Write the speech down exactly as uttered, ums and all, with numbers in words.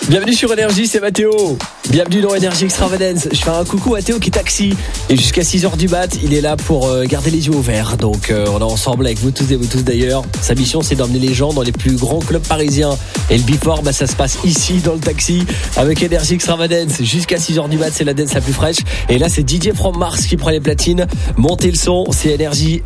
Bienvenue sur Énergie, c'est Mathéo. Bienvenue dans Énergie Extravagance. Je fais un coucou à Théo qui est taxi. Et jusqu'à six heures du mat, il est là pour euh, garder les yeux ouverts. Donc euh, on est ensemble avec vous tous et vous tous d'ailleurs. Sa mission, c'est d'emmener les gens dans les plus grands clubs parisiens. Et le before, bah, ça se passe ici dans le taxi avec Énergie Extravagance. Jusqu'à six heures du mat, c'est la dance la plus fraîche. Et là, c'est D J From Mars qui prend les platines. Montez le son, c'est Énergie